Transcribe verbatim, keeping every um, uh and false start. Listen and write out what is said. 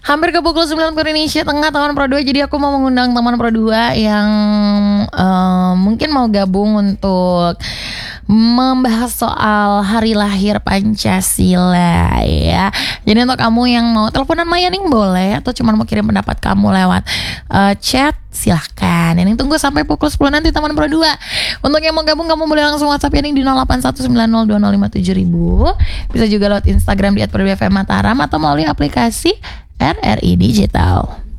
Hampir ke pukul sembilan waktu Indonesia Tengah, teman Pro dua. Jadi aku mau mengundang teman Pro dua yang uh, mungkin mau gabung untuk membahas soal hari lahir Pancasila ya. Jadi untuk kamu yang mau teleponan Mayaning boleh, atau cuma mau kirim pendapat kamu lewat uh, chat, silahkan. Yaning tunggu sampai pukul sepuluh nanti teman Pro dua. Untuk yang mau gabung, kamu boleh langsung WhatsApp Yaning di nol delapan satu sembilan nol dua nol lima tujuh ribu. Bisa juga lewat Instagram di at pro dua f m mataram atau melalui aplikasi R R I Digital.